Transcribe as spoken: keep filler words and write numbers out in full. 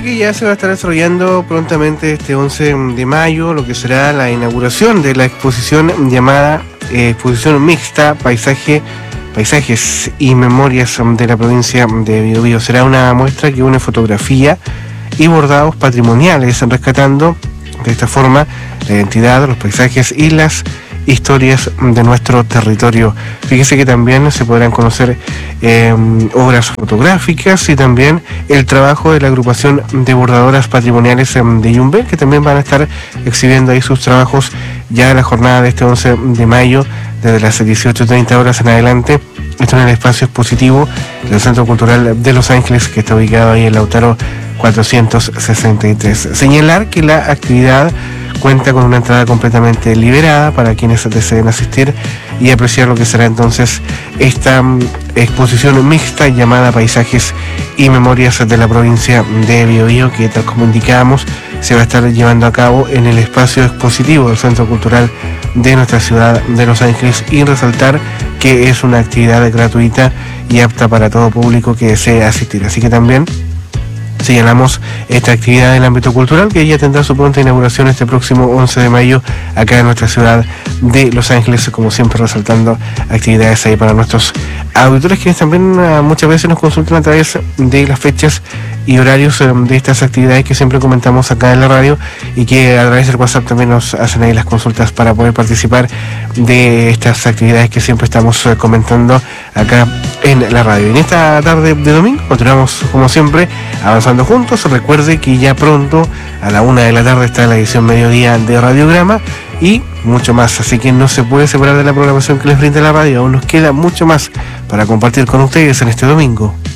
Que ya se va a estar desarrollando prontamente este once de mayo lo que será la inauguración de la exposición llamada eh, Exposición Mixta Paisaje, Paisajes y Memorias de la provincia de Biobío. Será una muestra que une fotografía y bordados patrimoniales, rescatando de esta forma la identidad, los paisajes y las historias de nuestro territorio. Fíjese que también se podrán conocer eh, obras fotográficas y también el trabajo de la agrupación de bordadoras patrimoniales eh, de Yumbel, que también van a estar exhibiendo ahí sus trabajos ya en la jornada de este once de mayo, desde las dieciocho treinta horas en adelante. Esto en el espacio expositivo del Centro Cultural de Los Ángeles, que está ubicado ahí en Lautaro cuatrocientos sesenta y tres. Señalar que la actividad cuenta con una entrada completamente liberada para quienes deseen asistir y apreciar lo que será entonces esta um, exposición mixta llamada Paisajes y Memorias de la provincia de Biobío, que tal como indicábamos se va a estar llevando a cabo en el espacio expositivo del Centro Cultural de nuestra ciudad de Los Ángeles, y resaltar que es una actividad gratuita y apta para todo público que desee asistir. Así que también señalamos esta actividad del ámbito cultural, que ya tendrá su pronta inauguración este próximo once de mayo acá en nuestra ciudad de Los Ángeles, como siempre resaltando actividades ahí para nuestros auditores, quienes también uh, muchas veces nos consultan a través de las fechas y horarios um, de estas actividades que siempre comentamos acá en la radio, y que a través del WhatsApp también nos hacen ahí las consultas para poder participar de estas actividades que siempre estamos uh, comentando acá en la radio. En esta tarde de domingo continuamos como siempre avanzando juntos. Recuerde que ya pronto a la una de la tarde está la edición mediodía de Radiograma y mucho más, así que no se puede separar de la programación que les brinda la radio. Aún nos queda mucho más para compartir con ustedes en este domingo.